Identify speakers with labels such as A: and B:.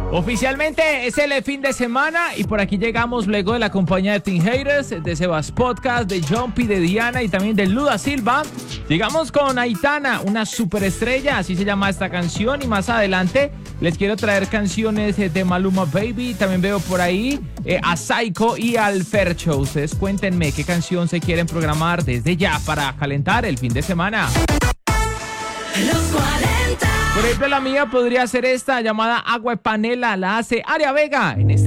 A: Oficialmente es el fin de semana y por aquí llegamos luego de la compañía de Team Haters, de Sebas Podcast, de Jumpy, de Diana y también de Luda Silva. Llegamos con Aitana, una superestrella, así se llama esta canción, y más adelante les quiero traer canciones de Maluma Baby. También veo por ahí a Psycho y al Fercho. Ustedes cuéntenme qué canción se quieren programar desde ya para calentar el fin de semana.
B: Los 40.
A: Por ejemplo, la mía podría ser esta llamada Agua de Panela, la hace Aria Vega en este